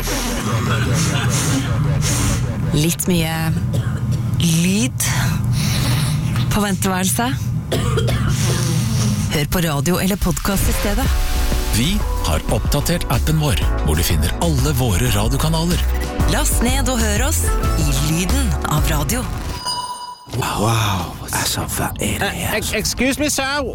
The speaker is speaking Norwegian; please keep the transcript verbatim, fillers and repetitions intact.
Litt mye lyd på venteværelset. Hør på radio eller podcast i stedet. Vi har oppdatert appen vår, hvor du finner alle våre radiokanaler. Last ned og hør oss i lyden av radio. Wow, altså, hvad er det her? Excuse me, sir.